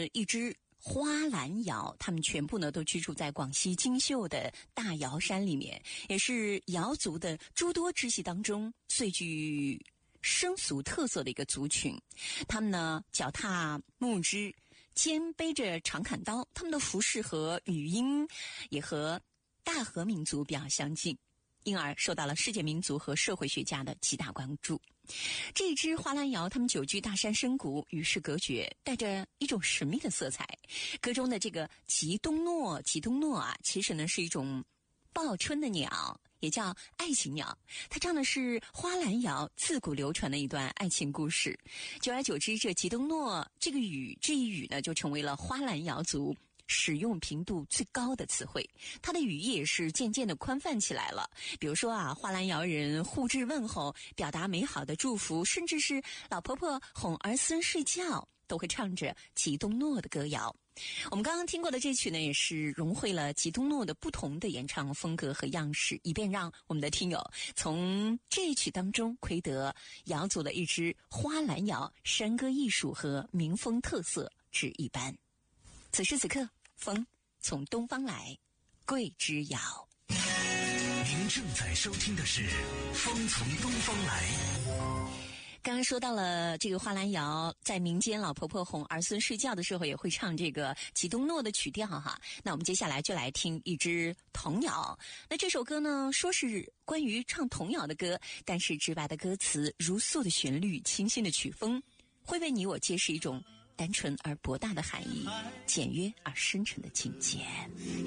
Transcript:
是一支花兰瑶，他们全部呢都居住在广西金秀的大瑶山里面，也是瑶族的诸多支系当中最具生俗特色的一个族群。他们呢脚踏木枝，肩背着长砍刀，他们的服饰和语音也和大和民族比较相近，因而受到了世界民族和社会学家的极大关注。这支花兰瑶，他们久居大山深谷，与世隔绝，带着一种神秘的色彩。歌中的这个吉东诺啊，其实呢是一种报春的鸟，也叫爱情鸟。它唱的是花兰瑶自古流传的一段爱情故事。久而久之，这吉东诺这一语呢，就成为了花兰瑶族使用频度最高的词汇，它的语义也是渐渐的宽泛起来了。比如说啊，花兰瑶人互致问候，表达美好的祝福，甚至是老婆婆哄儿孙睡觉，都会唱着吉东诺的歌谣。我们刚刚听过的这曲呢，也是融汇了吉东诺的不同的演唱风格和样式，以便让我们的听友从这一曲当中窥得瑶族的一支花兰瑶山歌艺术和民风特色之一斑。此时此刻，风从东方来，桂枝谣。 您正在收听的是《风从东方来》。 刚刚说到了这个花兰瑶，在民间老婆婆哄儿孙睡觉的时候也会唱这个吉东诺的曲调哈。那我们接下来就来听一支童谣。那这首歌呢，说是关于唱童谣的歌，但是直白的歌词、如诉的旋律、清新的曲风，会为你我揭示一种单纯而博大的含义，简约而深沉的境界。